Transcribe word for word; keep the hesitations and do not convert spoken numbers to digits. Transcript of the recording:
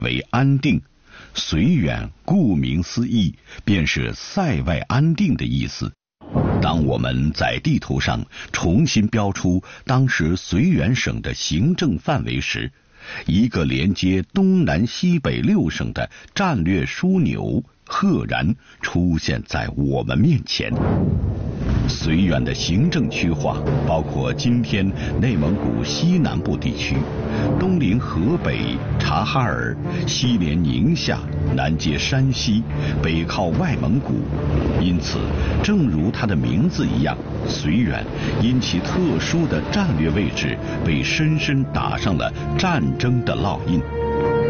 为安定，绥远顾名思义便是塞外安定的意思。当我们在地图上重新标出当时绥远省的行政范围时，一个连接东南西北六省的战略枢纽赫然出现在我们面前。绥远的行政区划包括今天内蒙古西南部地区，东临河北察哈尔，西连宁夏，南接山西，北靠外蒙古。因此，正如它的名字一样，绥远因其特殊的战略位置被深深打上了战争的烙印。